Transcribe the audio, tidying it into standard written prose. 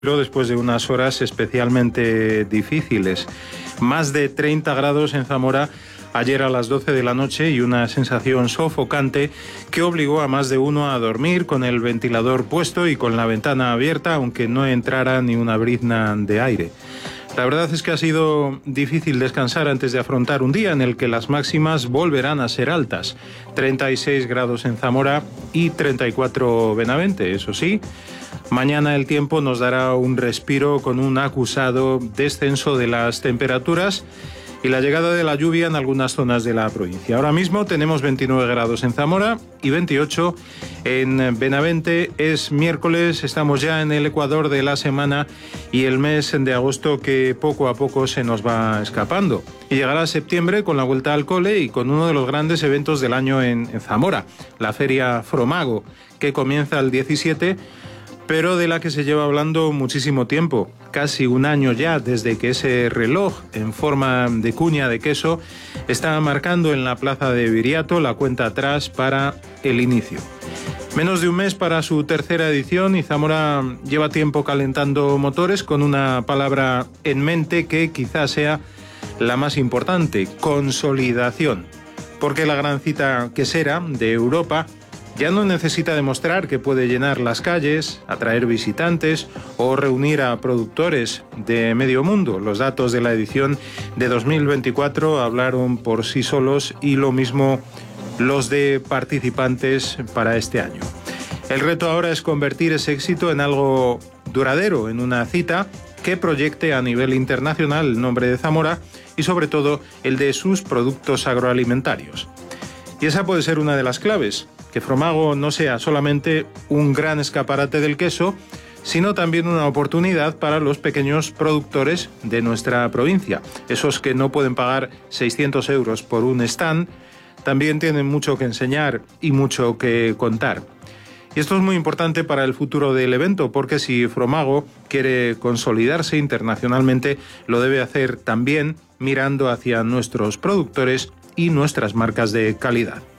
Pero después de unas horas especialmente difíciles. Más de 30 grados en Zamora ayer a las 12 de la noche y una sensación sofocante que obligó a más de uno a dormir con el ventilador puesto y con la ventana abierta, aunque no entrara ni una brizna de aire. La verdad es que ha sido difícil descansar antes de afrontar un día en el que las máximas volverán a ser altas. 36 grados en Zamora y 34 Benavente, eso sí. Mañana el tiempo nos dará un respiro con un acusado descenso de las temperaturas y la llegada de la lluvia en algunas zonas de la provincia. Ahora mismo tenemos 29 grados en Zamora y 28 en Benavente. Es miércoles, estamos ya en el ecuador de la semana y el mes de agosto que poco a poco se nos va escapando. Y llegará septiembre con la vuelta al cole y con uno de los grandes eventos del año en Zamora, la Feria Fromago, que comienza el 17, pero de la que se lleva hablando muchísimo tiempo, casi un año ya desde que ese reloj en forma de cuña de queso está marcando en la plaza de Viriato la cuenta atrás para el inicio. Menos de un mes para su tercera edición y Zamora lleva tiempo calentando motores con una palabra en mente que quizás sea la más importante: consolidación. Porque la gran cita quesera de Europa ya no necesita demostrar que puede llenar las calles, atraer visitantes o reunir a productores de medio mundo. Los datos de la edición de 2024 hablaron por sí solos y lo mismo los de participantes para este año. El reto ahora es convertir ese éxito en algo duradero, en una cita que proyecte a nivel internacional el nombre de Zamora y sobre todo el de sus productos agroalimentarios. Y esa puede ser una de las claves: que Fromago no sea solamente un gran escaparate del queso, sino también una oportunidad para los pequeños productores de nuestra provincia. Esos que no pueden pagar 600 euros por un stand, también tienen mucho que enseñar y mucho que contar. Y esto es muy importante para el futuro del evento, porque si Fromago quiere consolidarse internacionalmente, lo debe hacer también mirando hacia nuestros productores y nuestras marcas de calidad.